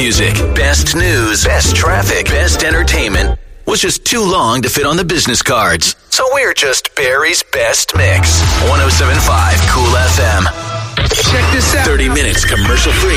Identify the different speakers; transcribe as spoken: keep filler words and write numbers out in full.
Speaker 1: music, best news, best traffic, best entertainment was just too long to fit on the business cards. So we're just Barry's Best Mix. one oh seven point five Cool F M.
Speaker 2: Check this out.
Speaker 1: thirty minutes commercial free.